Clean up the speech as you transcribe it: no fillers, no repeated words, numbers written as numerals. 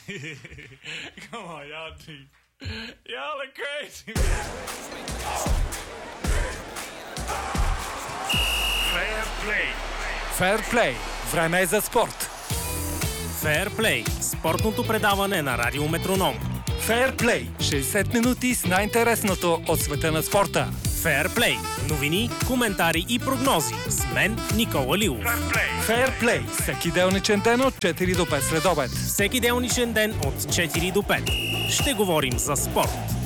Come on, y'all deep. Y'all are crazy. Fair play. Fair play. Време е за спорт. Fair Play – спортното предаване на Радио Метроном. Fair play. 60 минути с най-интересното от света на спорта. Fair Play – новини, коментари и прогнози. С мен Никола Лилов. Fair play. Всеки делничен ден от 4 до 5 следобед. Всеки делничен ден от 4 до 5. Ще говорим за спорт.